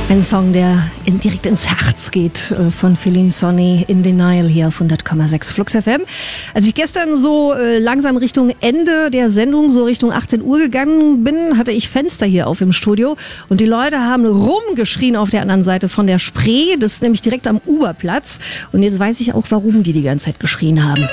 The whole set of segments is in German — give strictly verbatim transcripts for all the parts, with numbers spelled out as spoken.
Ein Song, der in, direkt ins Herz geht, äh, von Feline Sonny, In Denial hier auf hundert Komma sechs Flux F M. Als ich gestern so äh, langsam Richtung Ende der Sendung, so Richtung achtzehn Uhr gegangen bin, hatte ich Fenster hier auf im Studio und die Leute haben rumgeschrien auf der anderen Seite von der Spree, das ist nämlich direkt am Uberplatz. Und jetzt weiß ich auch, warum die die ganze Zeit geschrien haben.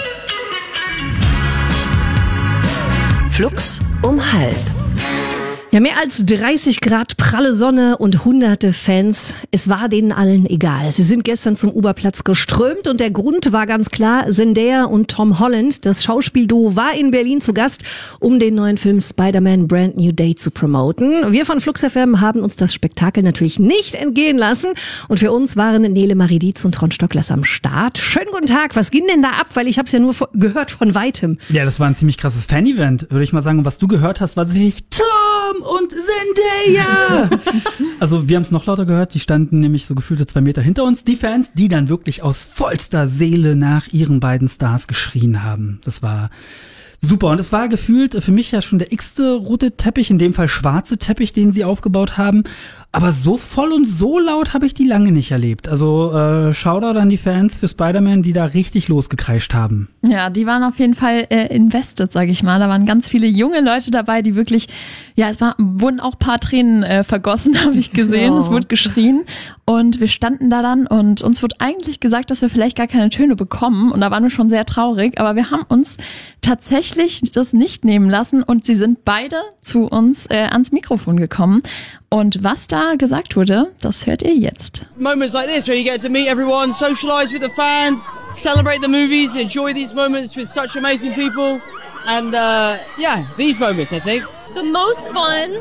Flux um halb. Ja, mehr als dreißig Grad pralle Sonne und hunderte Fans. Es war denen allen egal. Sie sind gestern zum Uberplatz geströmt und der Grund war ganz klar, Zendaya und Tom Holland, das Schauspielduo, war in Berlin zu Gast, um den neuen Film Spider-Man Brand New Day zu promoten. Wir von Flux F M haben uns das Spektakel natürlich nicht entgehen lassen und für uns waren Nele Marie Dietz und Ron Stocklers am Start. Schönen guten Tag, was ging denn da ab? Weil ich habe es ja nur gehört von Weitem. Ja, das war ein ziemlich krasses Fan-Event, würde ich mal sagen. Und was du gehört hast, war sicherlich Tom und Zendaya. Also wir haben es noch lauter gehört, die standen nämlich so gefühlte zwei Meter hinter uns, die Fans, die dann wirklich aus vollster Seele nach ihren beiden Stars geschrien haben. Das war super und es war gefühlt für mich ja schon der x-te rote Teppich, in dem Fall schwarze Teppich, den sie aufgebaut haben. Aber so voll und so laut habe ich die lange nicht erlebt. Also äh, Shoutout an die Fans für Spider-Man, die da richtig losgekreischt haben. Ja, die waren auf jeden Fall äh, invested, sag ich mal. Da waren ganz viele junge Leute dabei, die wirklich, ja, es war, wurden auch ein paar Tränen äh, vergossen, habe ich gesehen. Oh. Es wurde geschrien und wir standen da dann und uns wurde eigentlich gesagt, dass wir vielleicht gar keine Töne bekommen und da waren wir schon sehr traurig. Aber wir haben uns tatsächlich das nicht nehmen lassen und sie sind beide zu uns äh, ans Mikrofon gekommen. Und was da gesagt wurde, das hört ihr jetzt. Moments like this where you get to meet everyone, socialize with the fans, celebrate the movies, enjoy these moments with such amazing people. And uh, yeah, these moments, I think. The most fun,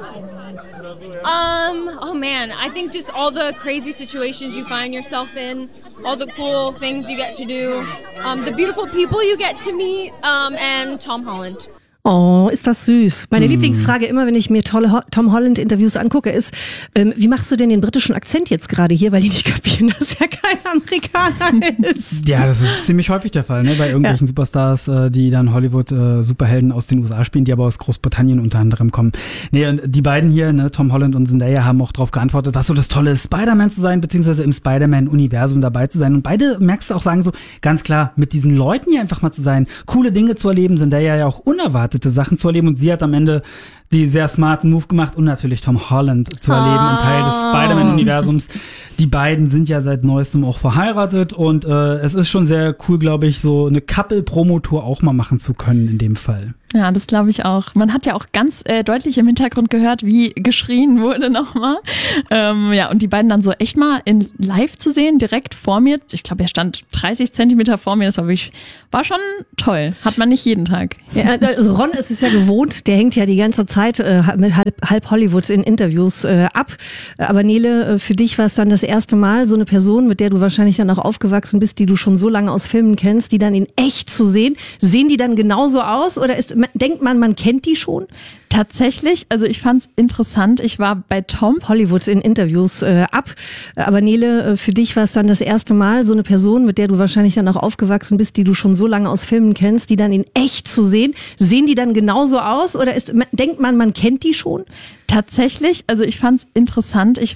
um, oh man, I think just all the crazy situations you find yourself in, all the cool things you get to do, um, the beautiful people you get to meet, um, and Tom Holland. Oh, ist das süß. Meine Mm. Lieblingsfrage immer, wenn ich mir tolle Ho- Tom Holland-Interviews angucke, ist, ähm, wie machst du denn den britischen Akzent jetzt gerade hier, weil die nicht kapieren, dass er kein Amerikaner ist. Ja, das ist ziemlich häufig der Fall, ne? Bei irgendwelchen ja. Superstars, äh, die dann Hollywood-Superhelden aus den U S A spielen, die aber aus Großbritannien unter anderem kommen. Nee, und die beiden hier, ne, Tom Holland und Zendaya, haben auch darauf geantwortet, was so das Tolle ist, Spider-Man zu sein, beziehungsweise im Spider-Man-Universum dabei zu sein. Und beide, merkst du auch, sagen so, ganz klar, mit diesen Leuten hier einfach mal zu sein, coole Dinge zu erleben, Zendaya ja auch unerwartet Sachen zu erleben und sie hat am Ende die sehr smarten Move gemacht und natürlich Tom Holland zu erleben, ein Teil des Spider-Man-Universums. Die beiden sind ja seit neuestem auch verheiratet und äh, es ist schon sehr cool, glaube ich, so eine Couple-Promo-Tour auch mal machen zu können in dem Fall. Ja, das glaube ich auch. Man hat ja auch ganz äh, deutlich im Hintergrund gehört, wie geschrien wurde nochmal. Ähm, ja, und die beiden dann so echt mal in live zu sehen, direkt vor mir. Ich glaube, er stand dreißig Zentimeter vor mir. Das war wirklich, war schon toll. Hat man nicht jeden Tag. Ja, also Ron ist es ja gewohnt. Der hängt ja die ganze Zeit äh, mit halb, halb Hollywood in Interviews äh, ab. Aber Nele, äh, für dich war es dann das erste Mal, so eine Person, mit der du wahrscheinlich dann auch aufgewachsen bist, die du schon so lange aus Filmen kennst, die dann in echt zu sehen. Sehen die dann genauso aus oder ist denkt man, man kennt die schon? Tatsächlich, also ich fand's interessant. Ich war bei Tom Hollywood in Interviews äh, ab. Aber Nele, äh, für dich war es dann das erste Mal, so eine Person, mit der du wahrscheinlich dann auch aufgewachsen bist, die du schon so lange aus Filmen kennst, die dann in echt zu sehen. Sehen die dann genauso aus oder ist denkt man, man kennt die schon? Tatsächlich, also ich fand's interessant. Ich